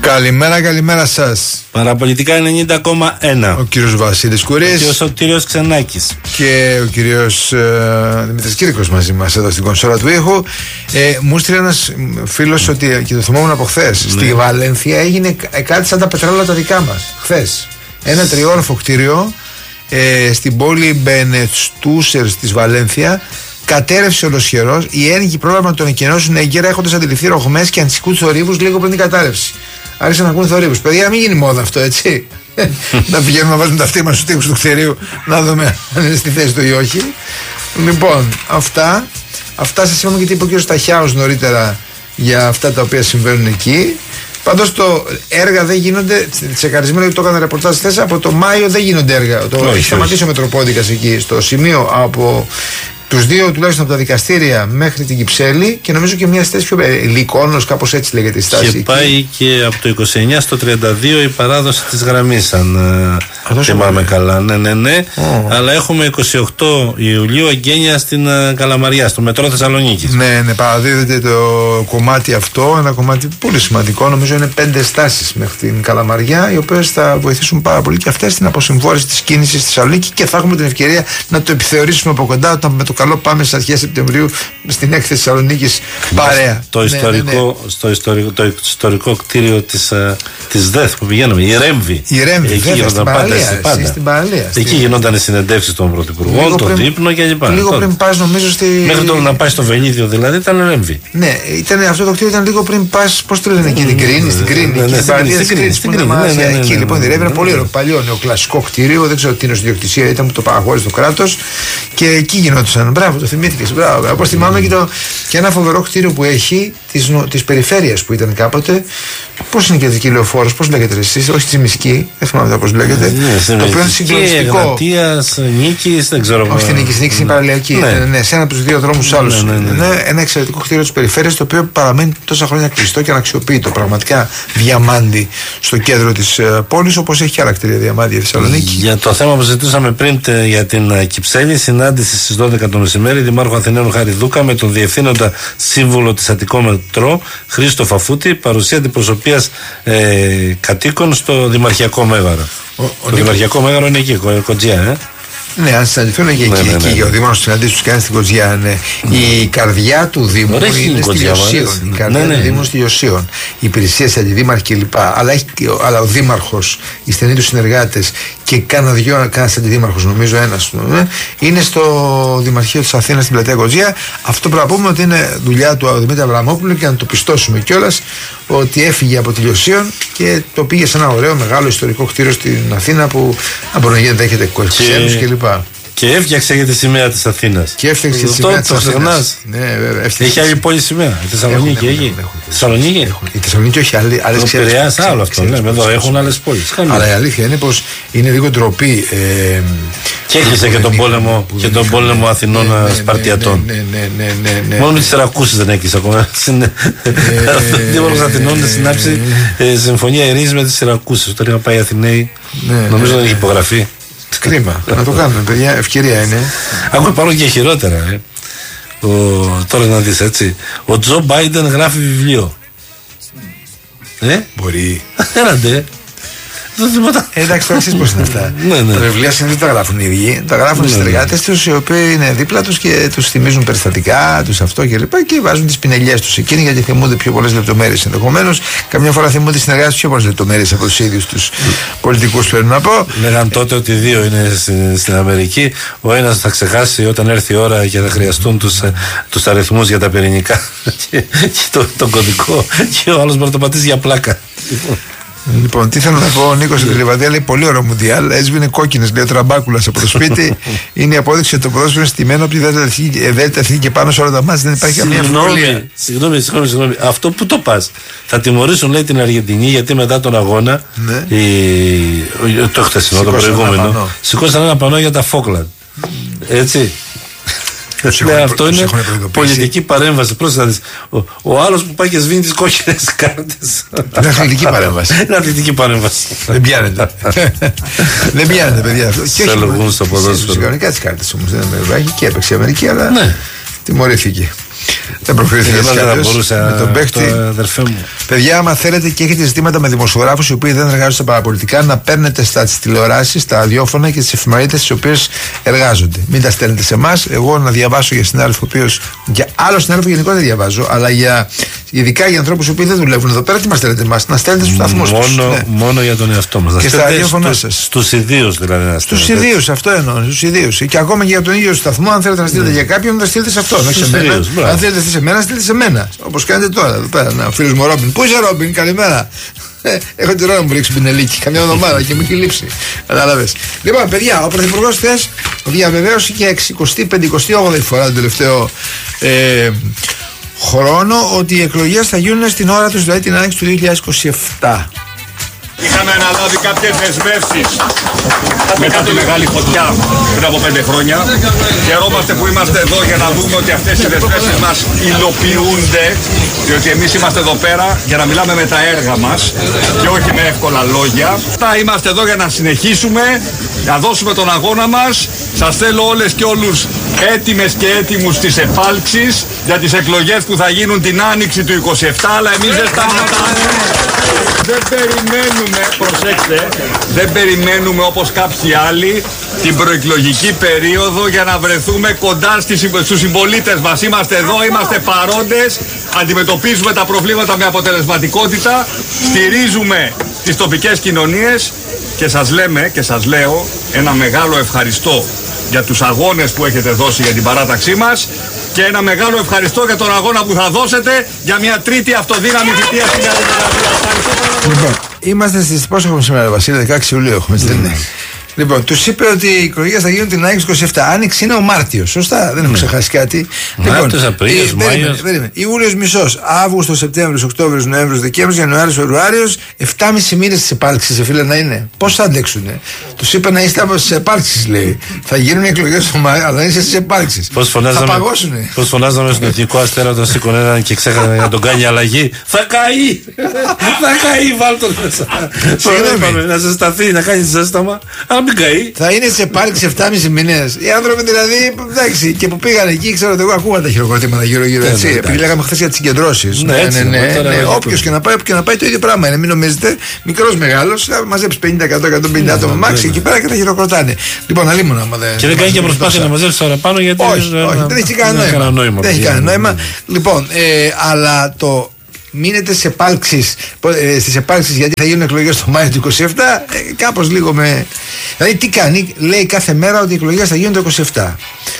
Καλημέρα σας. Παραπολιτικά 90,1. Ο κύριος Βασίλης Κουρής. Ο κύριος Σωτήριος Ξενάκης. Και ο κύριος Δημήτρης Κύρκος μαζί μας εδώ στην κονσόλα του ήχου. Μου στείλε ένας φίλος ότι, και το θυμόμουν από χθες, στη Βαλένθια έγινε κάτι σαν τα πετράλαια τα δικά μας. Χθες. Ένα τριόροφο κτίριο στην πόλη Μπενεστούσερ της Βαλένθια κατέρευσε ολοσχερός. Οι ένοικοι πρόλαβαν να τον εκενώσουν έγκαιρα, έχοντας αντιληφθεί ρογμές και ανησυχούν θορύβους λίγο πριν την κατάρρευση. Άρχισαν να ακούν θορύβους. Παιδιά, μην γίνει μόδα αυτό, έτσι. Να πηγαίνουμε να βάζουμε τα αυτοί μας στους τοίχους του κτηρίου να δούμε αν είναι στη θέση του ή όχι. Λοιπόν, αυτά σας είπαμε, γιατί είπε ο κ. Σταχιάος νωρίτερα για αυτά τα οποία συμβαίνουν εκεί. Πάντως το έργα δεν γίνονται, τσεκαρισμένο, γιατί το έκανα ρεπορτάζ χθες, από το Μάιο δεν γίνονται έργα. Έχει σταματήσει ο Μετροπόντικας εκεί στο σημείο από τους δύο τουλάχιστον από τα δικαστήρια μέχρι την Κυψέλη, και νομίζω και μια στάση πιο Λυκόνος, κάπως έτσι λέγεται η στάση. Και πάει και από το 29 στο 32 η παράδοση της γραμμής, αν θυμάμαι καλά. Ναι. Αλλά έχουμε 28 Ιουλίου εγγένεια στην Καλαμαριά, στο μετρό Θεσσαλονίκης. Ναι, παραδίδεται το κομμάτι αυτό, ένα κομμάτι πολύ σημαντικό. Νομίζω είναι 5 στάσεις μέχρι την Καλαμαριά, οι οποίες θα βοηθήσουν πάρα πολύ και αυτές στην αποσυμφόρηση της κίνησης στη Θεσσαλονίκη, και θα έχουμε την ευκαιρία να το επιθεωρήσουμε από κοντά όταν με το καλό πάμε στις αρχές Σεπτεμβρίου στην έκθεση Θεσσαλονίκης παρέα. Στο ιστορικό κτίριο της ΔΕΘ που πηγαίναμε, η Ρέμβη. Εκεί γινόταν πάντα. Στην παραλία. Εκεί γινόταν οι συνεντεύξεις των πρωθυπουργών, τον δείπνο κλπ. Λίγο πριν πας, νομίζω. Μέχρι τώρα να πάει στο Βενίδιο δηλαδή ήταν Ρέμβη. Ναι, αυτό το κτίριο ήταν λίγο πριν πας, πώς το λένε εκεί, την Κρίνη. Στην Κρίνη. Εκεί λοιπόν η Ρέμβη είναι πολύ ωραίο, παλιό νεοκλασικό κτίριο. Δεν ξέρω τι είναι στην ιδιοκτησία, ήταν που το παραχώρησε το κράτος, και εκεί γινόταν. Μπράβο, το θυμήθηκες. Μπράβο. Όπως θυμάμαι και ένα φοβερό κτίριο που έχει της περιφέρειας που ήταν κάποτε. Πώς είναι και δική λεωφόρος, πώς λέγεται εσείς, όχι Τσιμισκή, δεν θυμάμαι πώς λέγεται. Το οποίο είναι συγκλονιστικό. Εγνατίας, Νίκης, δεν ξέρω. Όχι την Νίκης, είναι παραλιακή. Ναι, σε ένα από τους δύο δρόμους άλλους. Ένα εξαιρετικό κτίριο της περιφέρειας, το οποίο παραμένει τόσα χρόνια κλειστό και αναξιοποιητό. Πραγματικά διαμάντι στο κέντρο της πόλης, όπως έχει και άλλα κτίρια διαμάντι η Θεσσαλονίκη. Για το θέμα που συζητούσαμε πριν για την Κυψέλη, συνάντηση στις 12 το μεσημέρι, Δημάρχου Αθηναίων Χαριδούκα με τον Διευθύνοντα Σύμβουλο της Αττικό Μετρό, Χρήστο Φαφούτη, παρουσία αντιπροσωπείας κατοίκων στο Δημαρχιακό Μέγαρο. Το Δημαρχιακό Μέγαρο είναι εκεί, Κοντζιά, Ναι, αν συναντηθούν και εκεί. Ο Δήμαρχος συναντήσει τους κάνει στην Κοντζιά. Η καρδιά του Δήμου είναι στη Ιωσίων. Η καρδιά του Δήμου στη Ιωσίων. Οι υπηρεσίες, οι αντιδήμαρχοι κλπ. Αλλά ο Δήμαρχος, οι στενοί του συνεργάτες και κανένας αντιδήμαρχος, νομίζω ένας, είναι στο Δημαρχείο της Αθήνας στην πλατεία Κοντζιά. Αυτό πρέπει να πούμε ότι είναι δουλειά του Δημήτρη Αβραμόπουλου, και να το πιστώσουμε κιόλας ότι έφυγε από τη Ιωσίων και το πήγε σε ένα ωραίο μεγάλο ιστορικό κτίριο στην Αθήνα που αν μπορεί να γίνεται έχετε κοεφισένους κλπ. Και έφτιαξε για τη σημαία της Αθήνας. Και έφτιαξε τη σημαία της Αθήνας. Ναι, βέβαια. Έχει άλλη πόλη σημαία. Η Θεσσαλονίκη έχει. Θεσσαλονίκη. Η Θεσσαλονίκη όχι, άλλες ξέρεις. Πειραιάς, άλλο αυτό. Εδώ έχουν άλλες πόλεις. Αλλά η αλήθεια είναι πως είναι λίγο ντροπή. Και έκλεισε και τον πόλεμο Αθηνών Σπαρτιατών. Ναι. Μόνο με τις Σιρακούσες δεν έκλεισε ακόμα. Δήμαρχος Αθηνών να συνάψει συμφωνία ειρήνης με τις Σιρακούσες. Όταν είχα πάει Αθηναίοι, νομίζω δεν έχει υπογραφεί. Κρίμα. Να το κάνουμε, παιδιά. Ευκαιρία είναι. Ακόμα υπάρχουν και χειρότερα. Τώρα να δεις έτσι. Ο Τζο Μπάιντεν γράφει βιβλίο. Μπορεί. Έναντε. Εντάξει, τώρα ξέρεις πώς είναι αυτά. Τα βιβλία συνήθως δεν τα γράφουν οι ίδιοι. Τα γράφουν οι συνεργάτες τους, οι οποίοι είναι δίπλα τους και τους θυμίζουν περιστατικά, τους αυτό κλπ. Και βάζουν τις πινελιές τους εκείνοι, γιατί θυμούνται πιο πολλές λεπτομέρειες ενδεχομένως. Καμιά φορά θυμούνται οι συνεργάτες πιο πολλές λεπτομέρειες από τους ίδιους τους πολιτικούς, πρέπει να πω. Λέγαν τότε ότι δύο είναι στην Αμερική. Ο ένας θα ξεχάσει όταν έρθει η ώρα και θα χρειαστούν τους αριθμούς για τα πυρηνικά και τον κωδικό, και ο άλλος μπορεί να το πατήσει για πλάκα. Λοιπόν, τι θέλω να πω, ο Νίκος στη Λιβαδία λέει πολύ ωραίο Μουντιάλ. Έσβηνε κόκκινες, λέει ο Τραμπάκουλας από το σπίτι. Είναι η απόδειξη ότι το ποδόσφαιρο είναι στημένο από τη Δέλτα Εθνική και πάνω σε όλα τα μάτια δεν υπάρχει καμία αμφιβολία. Συγγνώμη. Αυτό που το πας. Θα τιμωρήσουν, λέει, την Αργεντινή, γιατί μετά τον αγώνα, το χθεσινό, το προηγούμενο, σηκώσαν ένα πανό για τα Φόκλαντ. Έτσι. Αυτό είναι πολιτική παρέμβαση. Πρόσεχε, ο άλλος που πάει και σβήνει τις κόκκινες κάρτες. Είναι αθλητική παρέμβαση. Είναι αθλητική παρέμβαση. Δεν πιάνεται. Δεν πιάνεται, παιδιά. Σε λογούν στο ποδόσφαιρο. Κανονικά τις κάρτες όμως δεν έχει, και έπαιξε η Αμερική, αλλά τιμωρήθηκε. Δεν προφέρθηκε με τον παίχτη. Παιδιά, άμα θέλετε και έχετε ζητήματα με δημοσιογράφους οι οποίοι δεν εργάζονται στα παραπολιτικά, να παίρνετε στις τηλεοράσεις, στα ραδιόφωνα και στις εφημερίδες στις οποίες εργάζονται. Μην τα στέλνετε σε εμάς. Εγώ να διαβάσω για συνάδελφο, ο οποίος. Για άλλο συνάδελφο γενικότερα δεν διαβάζω, αλλά ειδικά για ανθρώπους οι οποίοι δεν δουλεύουν εδώ πέρα, τι μας στέλνετε εμάς? Να στέλνετε στους σταθμούς τους. Μόνο για τον εαυτό μας. Και στα ραδιόφωνα σας. Στους ιδίους δηλαδή. Στους ιδίους, αυτό εννοώ. Στους ιδίους. Και ακόμα και για τον ίδιο σταθμό, αν θέλετε να στείλετε για κάποιον, να στείλετε σε αυτόν. Όχι σε μένα. Αν θέλετε σε μένα, στείλτε σε μένα. Όπως κάνετε τώρα εδώ πέρα. Ο φίλος μου Ρόμπιν. Πού είσαι, Ρόμπιν, καλημέρα. Έχω την ώρα μου ρίξει πινελίκι καμιά εβδομάδα και μου έχει λείψει. Κατάλαβες. Λοιπόν, παιδιά, ο Πρωθυπουργός χθες διαβεβαίωσε και 58η φορά τον τελευταίο χρόνο ότι οι εκλογές θα γίνουν στην ώρα τους, δηλαδή την άνοιξη του 2027. Είχαμε αναλάβει κάποιες δεσμεύσεις μετά τη μεγάλη φωτιά πριν από 5 χρόνια. Χαιρόμαστε που είμαστε εδώ για να δούμε ότι αυτές οι δεσμεύσεις μας υλοποιούνται, διότι εμείς είμαστε εδώ πέρα για να μιλάμε με τα έργα μας και όχι με εύκολα λόγια. Είμαστε εδώ για να συνεχίσουμε, να δώσουμε τον αγώνα μας. Σας θέλω όλες και όλους έτοιμες και έτοιμους στις επάλξεις για τις εκλογές που θα γίνουν την άνοιξη του 27, αλλά εμείς δεν σταματάμε. Δεν περιμένουμε, προσέξτε, δεν περιμένουμε όπως κάποιοι άλλοι την προεκλογική περίοδο για να βρεθούμε κοντά στους συμπολίτες μας. Είμαστε εδώ, είμαστε παρόντες, αντιμετωπίζουμε τα προβλήματα με αποτελεσματικότητα, στηρίζουμε τις τοπικές κοινωνίες και σας λέμε και σας λέω ένα μεγάλο ευχαριστώ για τους αγώνες που έχετε δώσει για την παράταξή μας και ένα μεγάλο ευχαριστώ για τον αγώνα που θα δώσετε για μια τρίτη αυτοδύναμη θητεία στην Νέα Δημοκρατία. Λοιπόν, είμαστε στις πόσο έχουμε σήμερα, Βασίλη, 16 Ιουλίου έχουμε στέλνει. Λοιπόν, τους είπε ότι οι εκλογές θα γίνουν την άνοιξη 27. Άνοιξη είναι ο Μάρτιος. Σωστά, δεν έχω ξεχάσει κάτι. Μάρτιος, Απρίλιος, Μάιος. Ιούλιος μισός. Αύγουστος, Σεπτέμβριος, Οκτώβριος, Νοέμβριος, Δεκέμβριος, Ιανουάριος, Φεβρουάριος. 7,5 μήνες της επάλξης, φίλε, να είναι. Πώς θα αντέξουνε? Τους είπε να είστε στις επάλξεις, λέει. Θα γίνουν οι εκλογές στο Μάιο, αλλά είστε στις επάλξεις. Θα παγώσουνε. Πώς φωνάζαμε στον Εθνικό Αστέρα όταν σήκωνε έναν και ξέχανε να τον κάνει αλλαγή. Θα καεί! Θα καεί, βάλτον μέσα. Να ζεσταθεί, να κάνει ζέσταμα. Θα είναι σε επάλξη 7,5 μήνες. Οι άνθρωποι δηλαδή, εντάξει, και που πήγαν εκεί, ξέρω ότι εγώ ακούγα τα χειροκροτήματα γύρω-γύρω. Επειδή λέγαμε χθες για τις συγκεντρώσεις. Ναι. Όποιος και να πάει το ίδιο πράγμα είναι. Μην νομίζετε, μικρός μεγάλος, θα μαζέψει 50-100-150 άτομα μάξι εκεί πέρα και τα χειροκροτάνε. Λοιπόν, αλλήμον άμα δεν. Και δεν κάνει και προσπάθεια να μαζέψει παραπάνω γιατί. Όχι, δεν έχει κανένα νόημα. Δεν έχει κανένα νόημα. Λοιπόν, αλλά το. Μείνετε στις επάλξεις γιατί θα γίνουν εκλογές το Μάιο του 27, κάπως λίγο με. Δηλαδή τι κάνει, λέει κάθε μέρα ότι οι εκλογές θα γίνουν το 27.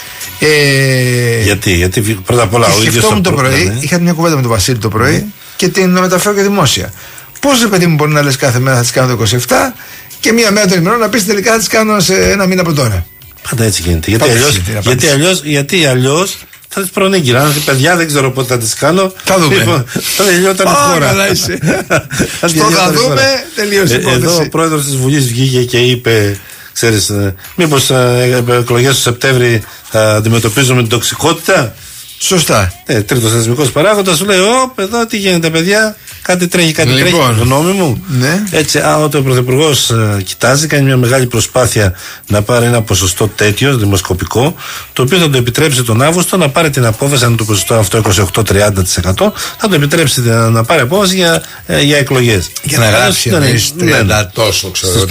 Γιατί πρώτα απ' όλα ο ίδιος το πρωί, είχα μια κουβέντα με τον Βασίλη το πρωί και την μεταφέρω και δημόσια. Πώς, ρε παιδί μου, μπορεί να λες κάθε μέρα θα τις κάνω το 27 και μία μέρα των ημερών να πεις τελικά θα τις κάνω σε ένα μήνα από τώρα? Πάντα έτσι γίνεται. Γιατί αλλιώς θα τις προνέγγυρα. Αν παιδιά δεν ξέρω πότε θα τις κάνω. Θα δούμε. Θα τελειώταν η χώρα. Καλά είσαι. Θα δούμε, τελείωσε η υπόθεση. Εδώ ο πρόεδρος της Βουλής βγήκε και είπε, ξέρεις, μήπως εκλογές του Σεπτέμβρη θα αντιμετωπίζουμε την τοξικότητα. Σωστά. Τρίτος θεσμικός παράγοντας σου λέει, εδώ τι γίνεται, παιδιά. Κάτι τρέχει, γνώμη μου. Ναι. Έτσι, όταν ο Πρωθυπουργός κοιτάζει, κάνει μια μεγάλη προσπάθεια να πάρει ένα ποσοστό τέτοιο, δημοσκοπικό, το οποίο θα το επιτρέψει τον Αύγουστο να πάρει την απόφαση, αν το ποσοστό αυτό 28-30%, θα το επιτρέψει να πάρει απόφαση για εκλογές. Για να γράψει 30 τόσο, ξέρω,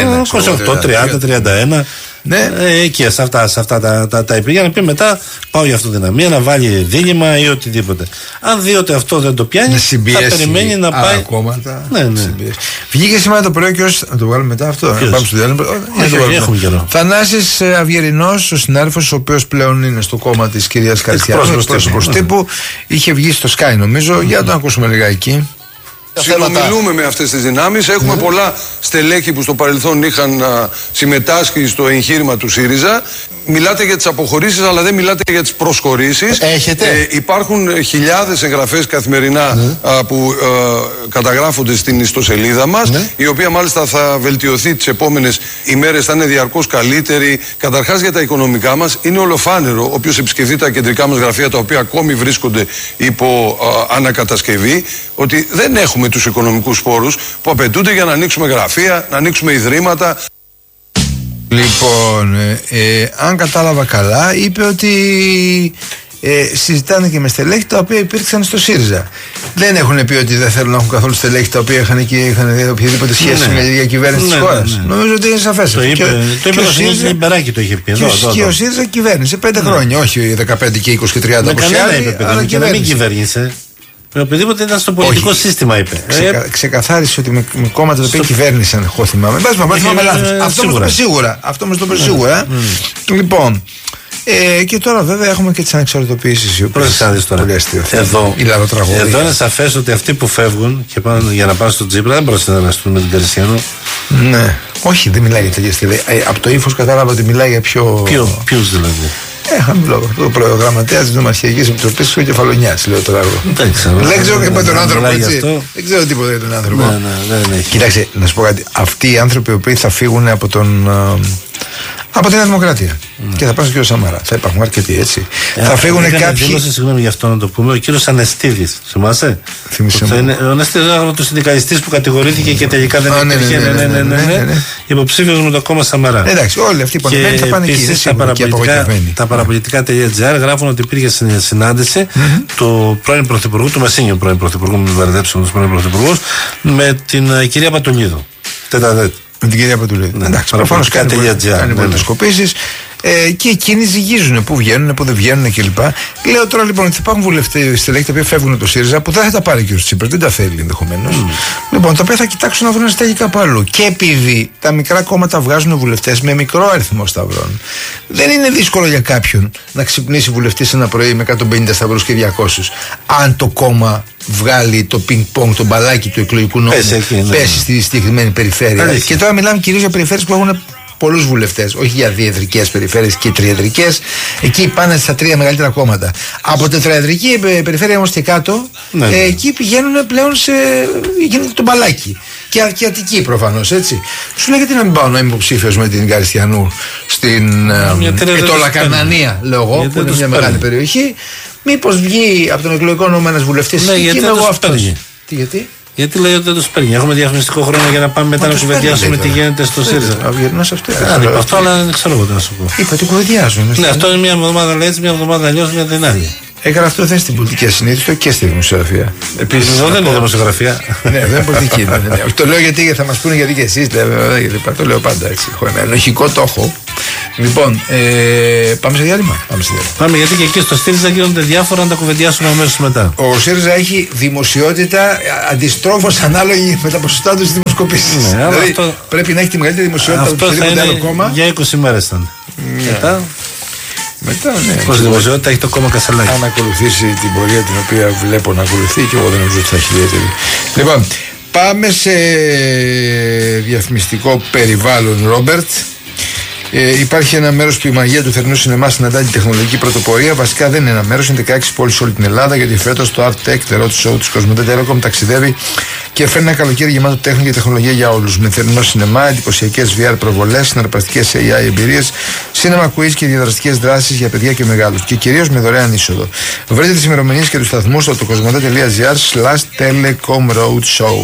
28, 30, 31. Ναι. Εκεί σε αυτά τα είπε, για να πει μετά πάω για αυτοδυναμία, να βάλει δίλημα ή οτιδήποτε. Αν δει ότι αυτό δεν το πιάνει, θα περιμένει να πάει. Κόμματα. Ναι. Βγήκε σήμερα το πρωί και να το βγάλουμε μετά αυτό. Να πάμε στο διάλειμμα. Έχουμε καιρό. Θανάσης Αυγερινός, ο συνάδελφος, ο οποίος πλέον είναι στο κόμμα της κυρίας Καριστιανού, πρόσωπος τύπου, είχε βγει στο Sky νομίζω. Για να το ακούσουμε λιγάκι. Συνομιλούμε με αυτές τις δυνάμεις. Έχουμε πολλά στελέχη που στο παρελθόν είχαν συμμετάσχει στο εγχείρημα του ΣΥΡΙΖΑ. Μιλάτε για τις αποχωρήσεις, αλλά δεν μιλάτε για τις προσχωρήσεις. Έχετε. Υπάρχουν χιλιάδες εγγραφές καθημερινά που καταγράφονται στην ιστοσελίδα μας, η οποία μάλιστα θα βελτιωθεί τις επόμενες ημέρες, θα είναι διαρκώς καλύτερη. Καταρχάς για τα οικονομικά μας είναι ολοφάνερο, όποιος επισκεφθεί τα κεντρικά μας γραφεία, τα οποία ακόμη βρίσκονται υπό ανακατασκευή, ότι δεν έχουμε τους οικονομικούς πόρους που απαιτούνται για να ανοίξουμε γραφεία, να ανοίξουμε ιδρύματα. Λοιπόν, αν κατάλαβα καλά, είπε ότι συζητάνε και με στελέχη τα οποία υπήρξαν στο ΣΥΡΙΖΑ. Δεν έχουν πει ότι δεν θέλουν να έχουν καθόλου στελέχη τα οποία είχαν οποιαδήποτε σχέση με τη διακυβέρνηση της χώρας. Νομίζω ότι είναι σαφές. Το είπε ο ΣΥΡΙΖΑ, Λιμπεράκη το είχε πει. Και ο ΣΥΡΙΖΑ κυβέρνησε 5 χρόνια, όχι 15 και 20 και 30 όπως οι άλλοι. Και να μην κυβέρνησε. Με οποιοδήποτε ήταν στο πολιτικό σύστημα, είπε. Ξεκαθάρισε ότι με κόμματα τα οποία κυβέρνησαν, εγώ θυμάμαι. Αυτό μας το είπε σίγουρα. Λοιπόν. Και τώρα βέβαια έχουμε και τις ανεξαρτητοποιήσεις οι οποίες είναι πολύ αστείο. Εδώ είναι σαφές ότι αυτοί που φεύγουν και πάνε, για να πάνε στο Τσίπρα δεν μπορούν να συνεργαστούν με τον Τερεσιανό. Ναι, όχι, δεν μιλάει για τέτοια στήλη. Από το ύφος κατάλαβα ότι μιλάει για Ποιους δηλαδή? Χαμηλό. Το προγραμματέα τη Νομαρχιακή Επιτροπή ο Κεφαλονιάς, λέω τώρα εγώ. Δεν ξέρω και με τον άνθρωπο έτσι. Δεν ξέρω τίποτα για τον άνθρωπο. Κοιτάξτε, να σου πω κάτι. Αυτοί οι άνθρωποι οι οποίοι θα φύγουν από τη Νέα Δημοκρατία και θα πάνε στον κύριο Σαμαρά. Θα υπάρχουν αρκετοί, έτσι. Θα φύγουν κάποιοι. Δήλωσε, συγγνώμη γι' αυτό να το πούμε, ο κύριος Ανεστίδης. Θυμάσαι? Ο Ανεστίδης είναι ο συνδικαλιστής που κατηγορήθηκε και τελικά δεν υπήρχε. Υποψήφιος με το κόμμα Σαμαρά. Εντάξει, όλοι αυτοί που ανεβαίνουν θα πάνε εκεί. Τα παραπολιτικά.gr γράφουν ότι υπήρχε συνάντηση του πρώην Πρωθυπουργού, του Μασίνιου πρώην Πρωθυπουργού, μην μπερδέψουμε του πρώην Πρωθυπουργού, με την κυρία Πατουλίδου. Με την κυρία Πατουλίδου. Εντάξει, προφανώς κάνει πολιτοσκοπήσεις και εκείνοι ζυγίζουν πού βγαίνουν, πού δεν βγαίνουν κλπ. Λέω τώρα λοιπόν ότι υπάρχουν βουλευτές στελέχη τα οποία φεύγουν από το ΣΥΡΙΖΑ που δεν θα τα πάρει και ο Τσίπρας, δεν τα θέλει ενδεχομένως. Λοιπόν, τα οποία θα κοιτάξουν να βρουν στέγη κάπου αλλού. Και επειδή τα μικρά κόμματα βγάζουν βουλευτές με μικρό αριθμό σταυρών, δεν είναι δύσκολο για κάποιον να ξυπνήσει βουλευτής ένα πρωί με 150 σταυρούς και 200. Αν το κόμμα βγάλει το πινκ-πονγκ, το μπαλάκι του εκλογικού νόμου, πέσει στη συγκεκριμένη περιφέρεια. Και τώρα μιλάμε κυρίως για περιφέρειες που έχουν πολλούς βουλευτές, όχι για διεδρικές περιφέρειες και τριεδρικές. Εκεί πάνε στα 3 μεγαλύτερα κόμματα. Από τετραεδρική περιφέρεια όμως και κάτω, εκεί πηγαίνουν πλέον γίνεται το μπαλάκι. Και Αττική προφανώς, έτσι. Σου λέει γιατί να μην πάω να είμαι υποψήφιος με την Καριστιανού στην Ετωλακαρνανία, λέω εγώ, που είναι μια μεγάλη περιοχή. Μήπως βγει από τον εκλογικό νόμο ένας βουλευτής και είμαι εγώ αυτός. Γιατί? Γιατί λέει ότι δεν του παίρνει. Έχουμε διαφημιστικό χρόνο για να πάμε μετά να κουβεντιάσουμε τι γίνεται στο ΣΥΡΙΖΑ. Αυτό, αλλά δεν ξέρω εγώ τι να σου πω. Είπα ότι κουβεντιάζουν. Ναι, αυτό είναι μια εβδομάδα λέει έτσι, μια εβδομάδα αλλιώς, μια την άλλη. Έκανα αυτό δεν στην πολιτική ασυνείδητο και στη δημοσιογραφία. Επίσης δεν είναι δημοσιογραφία. Ναι, δεν είναι πολιτική. Το λέω γιατί θα μας πούνε γιατί και εσείς. Το λέω πάντα έτσι. Έχω ένα λογικό το έχω. Λοιπόν, πάμε σε διάλειμμα. Πάμε γιατί και εκεί στο ΣΥΡΙΖΑ γίνονται διάφορα να τα κουβεντιάσουμε αμέσως μετά. Ο ΣΥΡΙΖΑ έχει δημοσιότητα αντιστρόφως ανάλογη με τα ποσοστά του στις δημοσκοπήσεις. Δηλαδή πρέπει να έχει τη μεγαλύτερη δημοσιότητα από οποιοδήποτε άλλο κόμμα. Για 20 μέρες ήταν. Μετά, ναι. Πώς δημοσιότητα έχει το κόμμα Κασελάκη. Αν ακολουθήσει την πορεία την οποία βλέπω να ακολουθεί και εγώ δεν νομίζω ότι θα έχει ιδιαίτερη. Λοιπόν, πάμε σε διαφημιστικό περιβάλλον, Ρόμπερτ. Υπάρχει ένα μέρος που η μαγεία του θερινού σινεμά συναντά την τεχνολογική πρωτοπορία. Βασικά δεν είναι ένα μέρος, είναι 16 πόλεις σε όλη την Ελλάδα. Γιατί φέτος το Art Tech, το Erotic Show της Κοσμοτέ Telecom, ταξιδεύει και φέρνει ένα καλοκαίρι γεμάτο τέχνη και τεχνολογία για όλους. Με θερινό σινεμά, εντυπωσιακές VR προβολές, συναρπαστικές AI εμπειρίες, cinema quiz και διαδραστικές δράσεις για παιδιά και μεγάλους. Και κυρίως με δωρεάν είσοδο. Βρείτε τις ημερομηνίες και τους σταθμούς στο κοσμοτέ.gr/Telecom Road Show.